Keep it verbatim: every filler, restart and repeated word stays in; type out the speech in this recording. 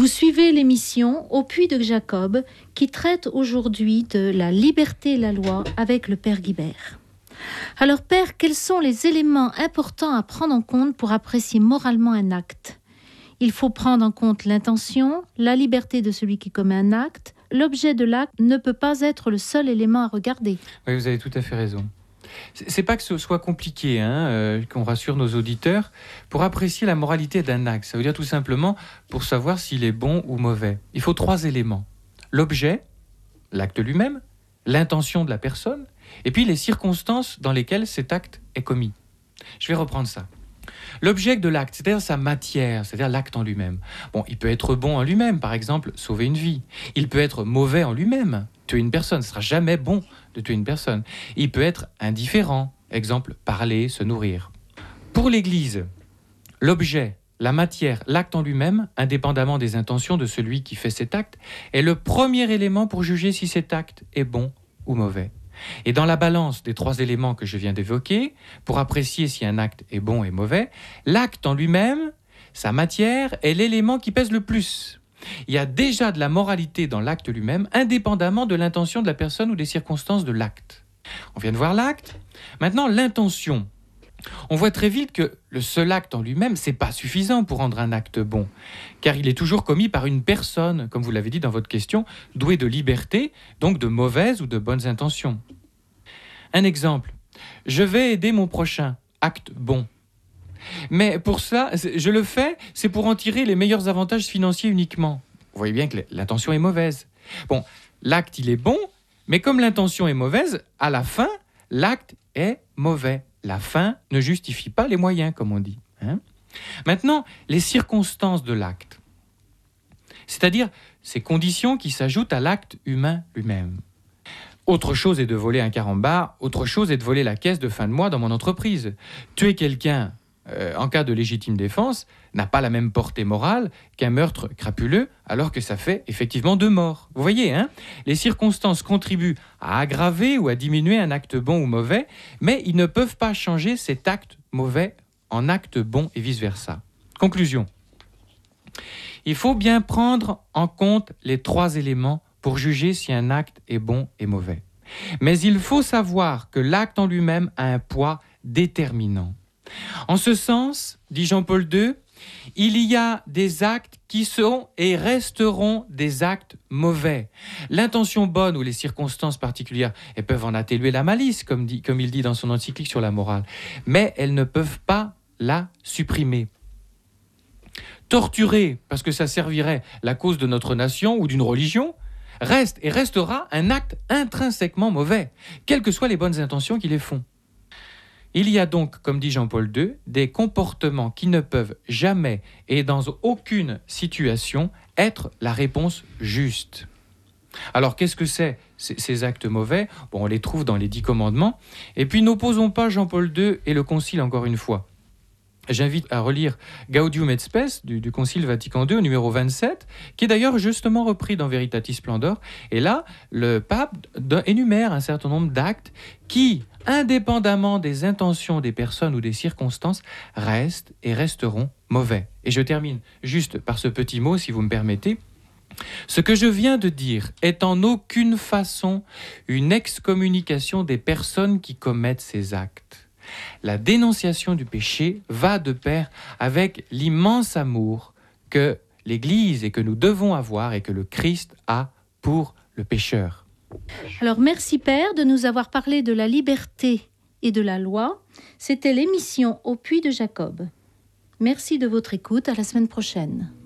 Vous suivez l'émission Au Puits de Jacob qui traite aujourd'hui de la liberté et la loi avec le Père Guibert. Alors Père, quels sont les éléments importants à prendre en compte pour apprécier moralement un acte ? Il faut prendre en compte l'intention, la liberté de celui qui commet un acte. L'objet de l'acte ne peut pas être le seul élément à regarder. Oui, vous avez tout à fait raison. C'est pas que ce soit compliqué, hein, euh, qu'on rassure nos auditeurs, pour apprécier la moralité d'un acte. Ça veut dire tout simplement pour savoir s'il est bon ou mauvais. Il faut trois éléments. L'objet, l'acte lui-même, l'intention de la personne, et puis les circonstances dans lesquelles cet acte est commis. Je vais reprendre ça. L'objet de l'acte, c'est-à-dire sa matière, c'est-à-dire l'acte en lui-même. Bon, il peut être bon en lui-même, par exemple, sauver une vie. Il peut être mauvais en lui-même, tuer une personne. Ce ne sera jamais bon de tuer une personne. Il peut être indifférent, exemple, parler, se nourrir. Pour l'Église, l'objet, la matière, l'acte en lui-même, indépendamment des intentions de celui qui fait cet acte, est le premier élément pour juger si cet acte est bon ou mauvais. Et dans la balance des trois éléments que je viens d'évoquer, pour apprécier si un acte est bon et mauvais, l'acte en lui-même, sa matière, est l'élément qui pèse le plus. Il y a déjà de la moralité dans l'acte lui-même, indépendamment de l'intention de la personne ou des circonstances de l'acte. On vient de voir l'acte. Maintenant, l'intention. On voit très vite que le seul acte en lui-même, c'est pas suffisant pour rendre un acte bon, car il est toujours commis par une personne, comme vous l'avez dit dans votre question, douée de liberté, donc de mauvaises ou de bonnes intentions. Un exemple, je vais aider mon prochain, acte bon. Mais pour ça, je le fais, c'est pour en tirer les meilleurs avantages financiers uniquement. Vous voyez bien que l'intention est mauvaise. Bon, l'acte, il est bon, mais comme l'intention est mauvaise, à la fin, l'acte est mauvais. La fin ne justifie pas les moyens, comme on dit. Hein ? Maintenant, les circonstances de l'acte, c'est-à-dire ces conditions qui s'ajoutent à l'acte humain lui-même. Autre chose est de voler un carambar, autre chose est de voler la caisse de fin de mois dans mon entreprise. Tuer quelqu'un euh, en cas de légitime défense n'a pas la même portée morale qu'un meurtre crapuleux, alors que ça fait effectivement deux morts. Vous voyez, hein ? Les circonstances contribuent à aggraver ou à diminuer un acte bon ou mauvais, mais ils ne peuvent pas changer cet acte mauvais en acte bon et vice-versa. Conclusion. Il faut bien prendre en compte les trois éléments pour juger si un acte est bon et mauvais. Mais il faut savoir que l'acte en lui-même a un poids déterminant. En ce sens, dit Jean-Paul deux, il y a des actes qui sont et resteront des actes mauvais. L'intention bonne ou les circonstances particulières, elles peuvent en atténuer la malice, comme, dit, comme il dit dans son encyclique sur la morale, mais elles ne peuvent pas la supprimer. Torturer, parce que ça servirait la cause de notre nation ou d'une religion, reste et restera un acte intrinsèquement mauvais, quelles que soient les bonnes intentions qui les font. Il y a donc, comme dit Jean-Paul deux, des comportements qui ne peuvent jamais et dans aucune situation être la réponse juste. Alors, qu'est-ce que c'est, ces actes mauvais ? Bon, on les trouve dans les dix commandements. Et puis, n'opposons pas Jean-Paul deux et le Concile encore une fois. J'invite à relire Gaudium et Spes du, du Concile Vatican deux, numéro vingt-sept, qui est d'ailleurs justement repris dans Veritatis Splendor. Et là, le pape énumère un certain nombre d'actes qui, indépendamment des intentions des personnes ou des circonstances, restent et resteront mauvais. Et je termine juste par ce petit mot, si vous me permettez. Ce que je viens de dire est en aucune façon une excommunication des personnes qui commettent ces actes. La dénonciation du péché va de pair avec l'immense amour que l'Église et que nous devons avoir et que le Christ a pour le pécheur. Alors merci Père de nous avoir parlé de la liberté et de la loi. C'était l'émission Au Puits de Jacob. Merci de votre écoute, à la semaine prochaine.